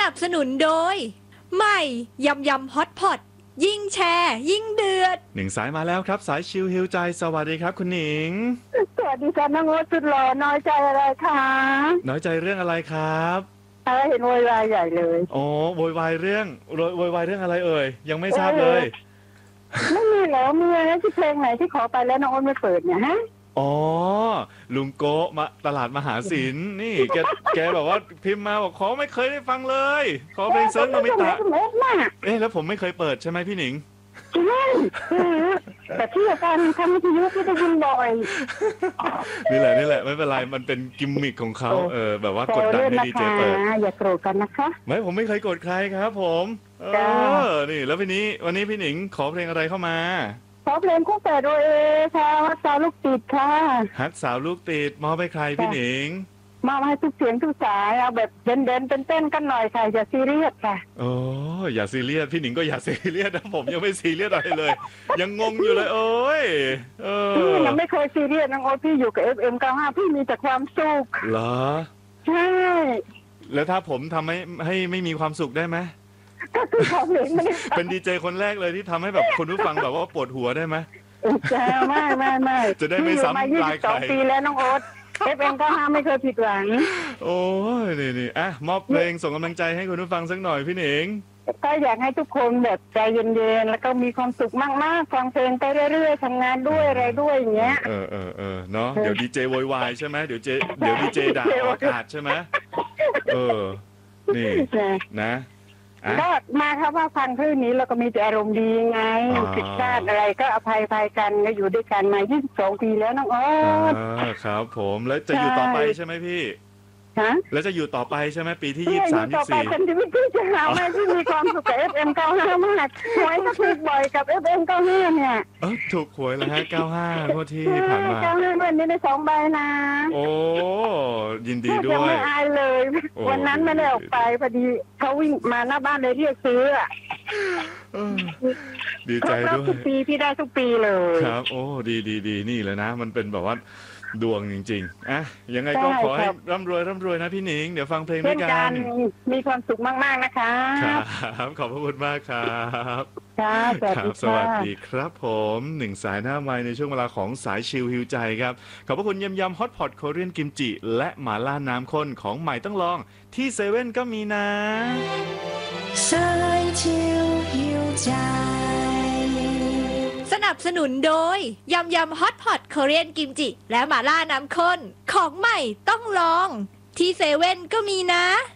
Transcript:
นับสนุนโดยใหม่ยำยำฮอตพอตยิ่งแชร์ยิ่งเดือดหนึ่งสายมาแล้วครับสายชิลฮิวใจสวัสดีครับคุณหนิงสวัสดีค่ะน้องโอ๊ตสุดหล่อน้อยใจอะไรคะน้อยใจเรื่องอะไรครับเห็นโวยวายใหญ่เลยโอ้โวยวายเรื่องอะไรเอ่ยยังไม่ทราบเลยไม่มีแล้วมีอะไรที่เพลงไหนที่ขอไปแล้วน้องโอ๊ตไม่เปิดเนี่ยฮะอ๋อลุงโกะมาตลาดมหาศิลป์นี่แกแบบว่าพิมพ์มาบอกขอไม่เคยได้ฟังเลยขอเพลงเซิร์ฟโนมิตะแล้วผมไม่เคยเปิดใช่ไหมพี่หนิงใช่แต่ที่อาจารย์ทำวิทยุที่ได้ยินบ่อยนี่แหละไม่เป็นไรมันเป็นกิมมิคของเขาแบบว่ากดดันให้ดีเจเปิดอย่าโกรธกันนะคะไม่ผมไม่เคยโกรธใครครับผมนี่แล้ววันนี้พี่หนิงขอเพลงอะไรเข้ามาขอเพลงคู่แฝดโดยค่ะฮักสาวลูกติดค่ะฮักสาวลูกติดมอบให้ใครพี่หนิงมอบให้ทุกเสียงทุกสายเอาแบบเด่นเต้นกันหน่อยค่ะอย่าซีเรียสค่ะโอ้อย่าซีเรียสพี่หนิงก็อย่าซีเรียสนะผมยังไม่ซีเรียสอะไรเลยยังงงอยู่เลยโอ้ยพี่ยังไม่เคยซีเรียสน้องโอ๊ตพี่อยู่กับ FM95 พี่มีแต่ความสุขเหรอใช่แล้วถ้าผมทำให้ไม่มีความสุขได้ไหมก็คือของหนิงเป็นดีเจคนแรกเลยที่ทำให้แบบคนผู้ฟังแบบว่าปวดหัวได้ไหมจะไม่จะได้ไม่ซ้ำลายใคร 22 ปีแล้วน้องโอ๊ตFM95 ไม่เคยผิดหวังโอ้ยนี่อ่ะมอบเพลงส่งกำลังใจให้คุณผู้ฟังสักหน่อยพี่หนิงก็อยากให้ทุกคนแบบใจเย็นๆแล้วก็มีความสุขมากๆฟังเพลงไปเรื่อยๆทำงานด้วยอะไรด้วยอย่างเงี้ยเนาะเดี๋ยวดีเจโวยวายใช่ไหมเดี๋ยวดีเจด่าอากาศใช่ไหมนี่นะก็มาครับว่าฟังคลื่นนี้เราก็มีแต่อารมณ์ดีไงผิดพลาดอะไรก็อภัยกันก็อยู่ด้วยกันมา22 ปีแล้วน้องโอ๊ตครับผมแล้วจะอยู่ต่อไปใช่ไหมพี่แล้วจะอยู่ต่อไปใช่ไหมปีที่23 24ต่อไปเป็นชีวิตที่จะหาไม่ที่มีความสุขกับ FM95 มากหวยก็ถูกบ่อยกับ FM95 เนี่ยถูกหวยแล้วฮะ95งวดที่ผ่านมา 95วันนี้ได้2 ใบนะโอ้ยินดีด้วยไม่อายเลยวันนั้นไม่ได้ออกไปพอดีเขาวิ่งมาหน้าบ้านเลยเรียกซื้อดีใจด้วยทุกปีพี่ได้ทุกปีเลยครับโอ้ดีนี่เลยนะมันเป็นแบบว่าดวงจริงๆยังไงก็ขอให้ร่ำรวยนะพี่หนิงเดี๋ยวฟังเพลงด้วยกันมีความสุขมากๆนะคะครับขอบพระคุณมากครับสวัสดีครับผม1สายหน้าไมค์ในช่วงเวลาของสายชิลฮิวใจครับขอบพระคุณยำฮอตพอตโคเรียนกิมจิและหม่าล่าน้ำข้นของใหม่ต้องลองที่เซเว่นก็มีนะสายชิลฮิวใจสนับสนุนโดยยำฮอตพอตโคเรียนกิมจิและหม่าล่าน้ำข้นของใหม่ต้องลองที่เซเว่นก็มีนะ